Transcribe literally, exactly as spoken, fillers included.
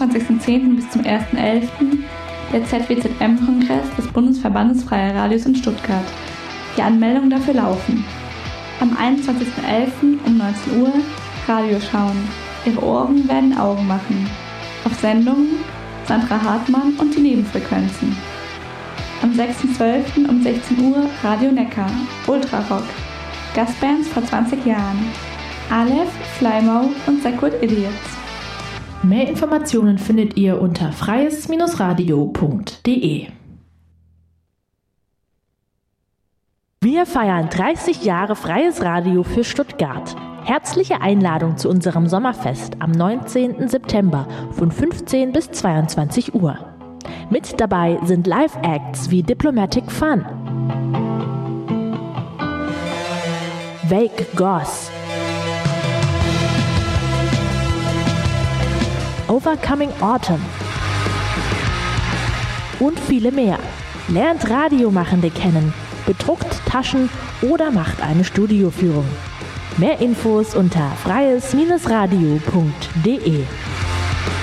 neunundzwanzigsten zehnten bis zum ersten elften der Z W Z M-Kongress des Bundesverbandes Freier Radios in Stuttgart. Die Anmeldungen dafür laufen. Am einundzwanzigsten elften um neunzehn Uhr Radio schauen. Ihre Ohren werden Augen machen. Auf Sendungen Sandra Hartmann und die Nebenfrequenzen. Am sechsten zwölften um sechzehn Uhr Radio Neckar, Ultrarock. Gastbands vor zwanzig Jahren. Aleph, Flymo und Sequid Idiots. Mehr Informationen findet ihr unter freies radio punkt de. Wir feiern dreißig Jahre Freies Radio für Stuttgart. Herzliche Einladung zu unserem Sommerfest am neunzehnten September von fünfzehn bis zweiundzwanzig Uhr. Mit dabei sind Live-Acts wie Diplomatic Fun, Wake Goss, Overcoming Autumn und viele mehr. Lernt Radiomachende kennen, bedruckt Taschen oder macht eine Studioführung. Mehr Infos unter freies radio punkt de.